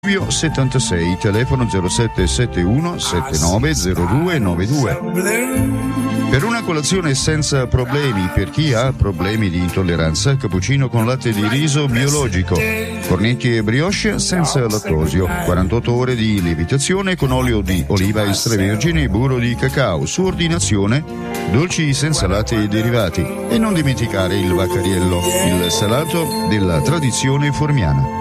76, telefono 0771 790292. Per una colazione senza problemi per chi ha problemi di intolleranza, cappuccino con latte di riso biologico, cornetti e brioche senza lattosio, 48 ore di lievitazione con olio di oliva extravergine e burro di cacao, su ordinazione, dolci senza latte e derivati. E non dimenticare il vaccariello, il salato della tradizione formiana.